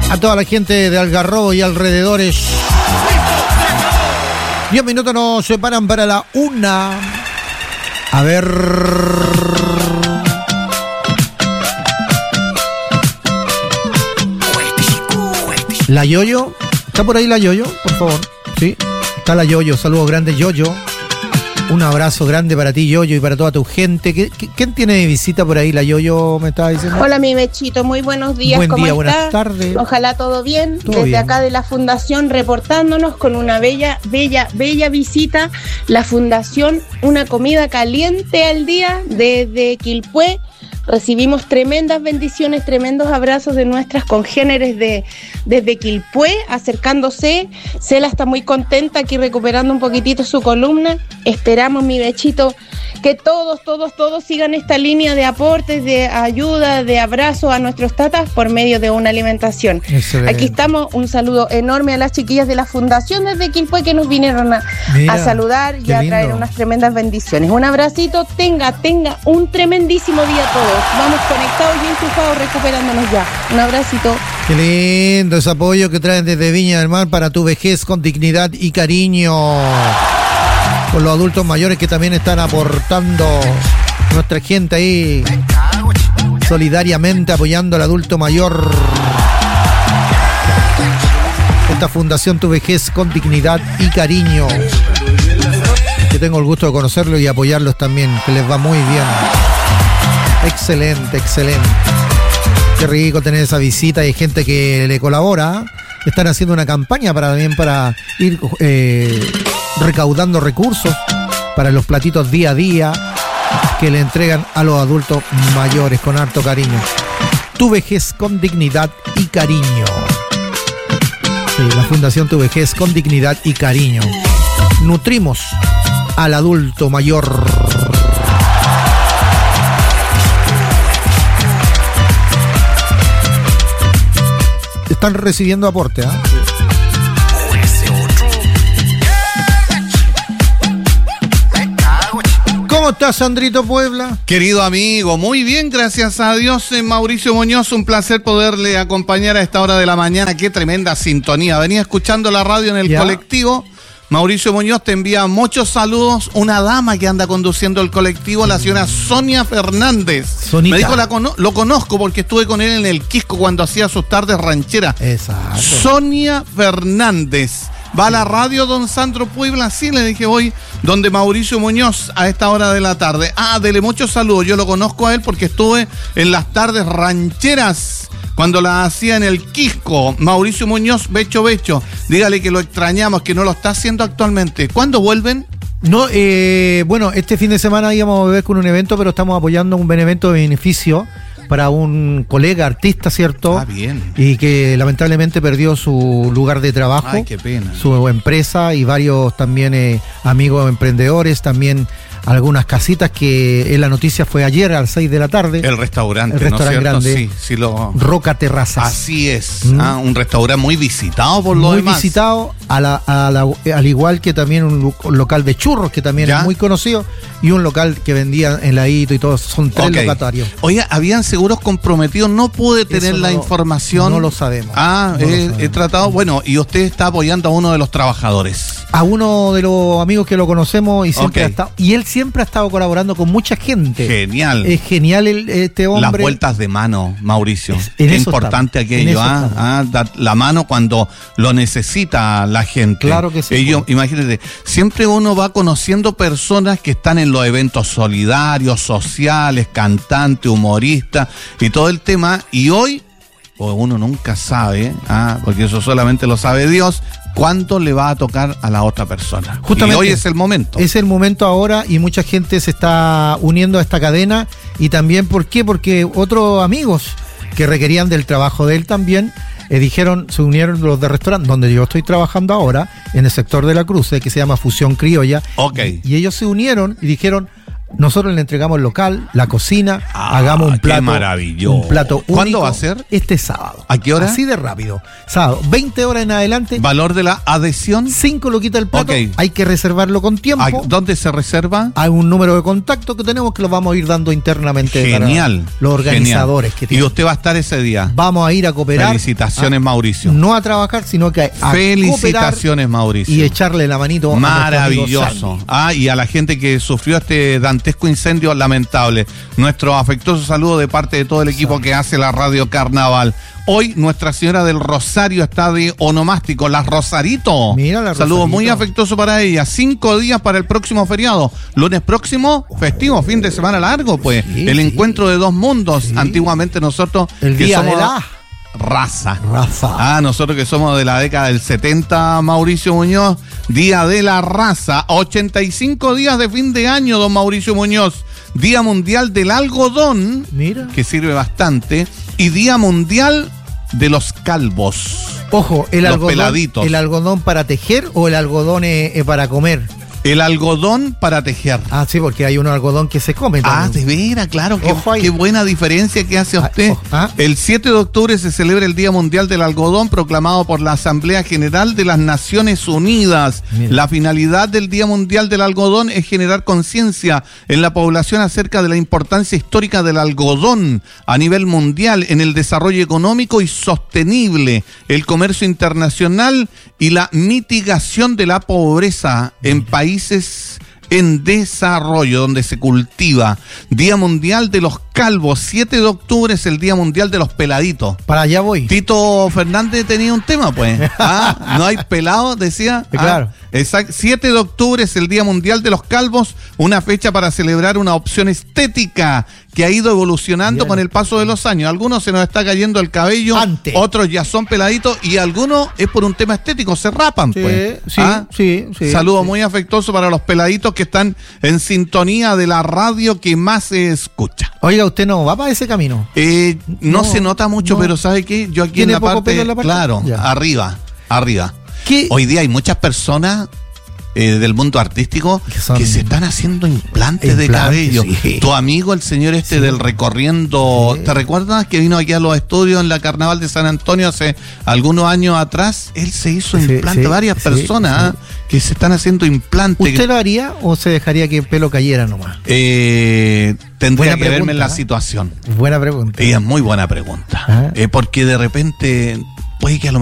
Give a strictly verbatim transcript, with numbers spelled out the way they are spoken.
A toda la gente de Algarrobo y alrededores. Diez minutos nos separan para la una. A ver. La Yoyo. ¿Está por ahí la Yoyo? Por favor. Sí. Está la Yoyo. Saludos grandes, Yoyo. Un abrazo grande para ti, Yoyo, y para toda tu gente. ¿Quién tiene de visita por ahí? La Yoyo me estaba diciendo. Hola, mi Bechito. Muy buenos días. Buen ¿Cómo día, está? buenas tardes. Ojalá todo bien. Todo Desde bien. acá de la Fundación reportándonos con una bella, bella, bella visita. La Fundación, una comida caliente al día desde Quilpué. Recibimos tremendas bendiciones, tremendos abrazos de nuestras congéneres de, desde Quilpué, acercándose. Cela está muy contenta aquí recuperando un poquitito su columna. Esperamos, mi Bechito, que todos, todos, todos sigan esta línea de aportes, de ayuda, de abrazo a nuestros tatas por medio de una alimentación. Excelente. Aquí estamos, un saludo enorme a las chiquillas de la Fundación desde Quilpué que nos vinieron a, Mira, a saludar y qué a traer lindo. unas tremendas bendiciones. Un abracito, tenga, tenga un tremendísimo día a todos. Vamos conectados y enchufados recuperándonos ya. Un abracito. Qué lindo ese apoyo que traen desde Viña del Mar para tu vejez con dignidad y cariño. Con los adultos mayores que también están aportando, nuestra gente ahí solidariamente apoyando al adulto mayor. Esta fundación Tu Vejez con Dignidad y Cariño, que tengo el gusto de conocerlo y apoyarlos también, que les va muy bien. Excelente, excelente. Qué rico tener esa visita. Hay gente que le colabora. Están haciendo una campaña para también para ir eh, recaudando recursos para los platitos día a día que le entregan a los adultos mayores con harto cariño. Tu Vejez con Dignidad y Cariño. Sí, la Fundación Tu Vejez con Dignidad y Cariño. Nutrimos al adulto mayor. Están recibiendo aporte, ¿ah? ¿eh? ¿Cómo estás, Sandrito Puebla? Querido amigo, muy bien, gracias a Dios. eh, Mauricio Muñoz, un placer poderle acompañar a esta hora de la mañana. Qué tremenda sintonía. Venía escuchando la radio en el ¿Ya? colectivo. Mauricio Muñoz te envía muchos saludos. Una dama que anda conduciendo el colectivo, la señora Sonia Fernández. Sonita. Me dijo, la cono- lo conozco porque estuve con él en el Quisco cuando hacía sus tardes rancheras. Exacto. Sonia Fernández. Va a la radio, don Sandro Puebla. Sí, le dije, voy donde Mauricio Muñoz a esta hora de la tarde. Ah, dele muchos saludos. Yo lo conozco a él porque estuve en las tardes rancheras cuando la hacía en el Quisco. Mauricio Muñoz, Becho Becho. Dígale que lo extrañamos, que no lo está haciendo actualmente. ¿Cuándo vuelven? No, eh, bueno, este fin de semana íbamos a volver con un evento, pero estamos apoyando un buen evento de beneficio para un colega artista, ¿cierto? Ah, bien. Y que lamentablemente perdió su lugar de trabajo. Ay, qué pena. Su empresa y varios también eh, amigos emprendedores, también algunas casitas que en la noticia fue ayer a las seis de la tarde. El restaurante, El restaurante ¿no es cierto? grande. Sí, sí lo... Roca Terrazas. Así es. Mm. Ah, un restaurante muy visitado por lo Muy demás. visitado, a la, a la- al igual que también un, lu- un local de churros que también ¿Ya? es muy conocido, y un local que vendía heladito y todo. Son tres Ok. locatarios. Oiga, habían seguros comprometidos, no pude tener Eso la no- información. no lo sabemos. Ah, No lo he, sabemos. he tratado, bueno, y usted está apoyando a uno de los trabajadores. A uno de los amigos que lo conocemos y siempre Ok. ha estado, y él siempre ha estado colaborando con mucha gente. Genial. Es genial el- este hombre. Las vueltas de mano, Mauricio. Es- en Qué eso importante estamos, en aquello, eso ¿ah? estamos. Ah, dar la mano cuando lo necesita la gente. Claro que sí, Ellos, pues. imagínate, siempre uno va conociendo personas que están en los eventos solidarios, sociales, cantantes, humoristas y todo el tema. Y hoy, pues uno nunca sabe, ¿ah? Porque eso solamente lo sabe Dios, cuánto le va a tocar a la otra persona. Justamente. Y hoy es el momento. Es el momento ahora y mucha gente se está uniendo a esta cadena. Y también, ¿por qué? Porque otros amigos que requerían del trabajo de él también eh, dijeron, se unieron los de restaurante, donde yo estoy trabajando ahora, en el sector de la Cruz, que se llama Fusión Criolla. Ok. Y ellos se unieron y dijeron, Nosotros le entregamos el local, la cocina, Ah, hagamos un qué plato, maravilloso. un plato único. ¿Cuándo va a ser? Este sábado. ¿A qué hora? Así de rápido. Sábado, veinte horas en adelante, ¿Valor de la adhesión? cinco loquitas el plato. Ok. Hay que reservarlo con tiempo. ¿A- ¿Dónde se reserva? Hay un número de contacto que tenemos que lo vamos a ir dando internamente Genial. para los organizadores genial. que Y tienen. usted va a estar ese día. Vamos a ir a cooperar. Felicitaciones, a- Mauricio. No a trabajar, sino que a cooperar Felicitaciones, Mauricio. y echarle la manito a nuestro amigo Maravilloso. Sandy. Ah, y a la gente que sufrió este dantesco incendio lamentable. Nuestro afectuoso saludo de parte de todo el equipo Sandy. que hace la Radio Carnaval. Hoy Nuestra Señora del Rosario está de onomástico, las Rosarito. Mira, la Saludo Rosarito. muy afectuoso para ella. Cinco días para el próximo feriado. Lunes próximo, festivo, fin de semana largo, pues. Sí, el sí. encuentro de dos mundos. Sí. Antiguamente nosotros El que día somos de la raza. raza. Ah, nosotros que somos de la década del setenta, Mauricio Muñoz, Día de la Raza, ochenta y cinco días de fin de año, don Mauricio Muñoz, Día Mundial del Algodón, Mira. que sirve bastante, y Día Mundial de los Calvos. Ojo, el Los algodón, peladitos. ¿el algodón para tejer o el algodón eh, eh, para comer? El algodón para tejer. Ah, sí, porque hay un algodón que se come Ah, de también. veras, claro, qué, Ojo ahí. qué buena diferencia que hace Ah, usted. ojo, ah. El siete de octubre se celebra el Día Mundial del Algodón, proclamado por la Asamblea General de las Naciones Unidas. Mira. La finalidad del Día Mundial del Algodón es generar conciencia en la población acerca de la importancia histórica del algodón a nivel mundial en el desarrollo económico y sostenible, el comercio internacional y la mitigación de la pobreza en países en desarrollo, donde se cultiva. Día Mundial de los Calvos, siete de octubre es el Día Mundial de los Peladitos. Para allá voy. Tito Fernández tenía un tema, pues. Ah, no hay pelado, decía. Sí, claro. Exacto. siete de octubre es el Día Mundial de los Calvos, una fecha para celebrar una opción estética que ha ido evolucionando Bien. con el paso de los años. Algunos se nos está cayendo el cabello, Antes. otros ya son peladitos y algunos es por un tema estético, se rapan, Sí, pues. sí, Ah, sí, sí. Saludo sí. muy afectuoso para los peladitos que están en sintonía de la radio que más se escucha. Oiga, usted no va para ese camino. Eh, no, No, se nota mucho, no. pero ¿sabe qué? Yo aquí en ¿Tiene la poco parte, pelo en la parte? claro, Ya. arriba, arriba. ¿Qué? Hoy día hay muchas personas eh, del mundo artístico Que son- que se están haciendo implantes, de Implantes, cabello. sí. Tu amigo, el señor este Sí. del recorriendo, Sí. ¿te recuerdas que vino aquí a los estudios en la Carnaval de San Antonio hace algunos años atrás? Él se hizo Sí, implante, sí, varias sí, personas sí. ¿ah? que se están haciendo implantes. ¿Usted lo haría o se dejaría que el pelo cayera nomás? Eh, tendría Buena que verme en la pregunta, ¿eh? situación. Buena pregunta. Y es muy buena pregunta. Ajá. Eh, porque de repente puede que a lo